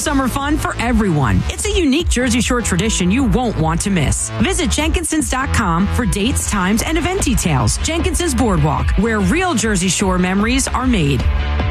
summer fun for everyone. It's a unique Jersey Shore tradition you won't want to miss. Visit Jenkinsons.com for dates, times, and event details. Jenkinson's Boardwalk, where real Jersey Shore memories are made.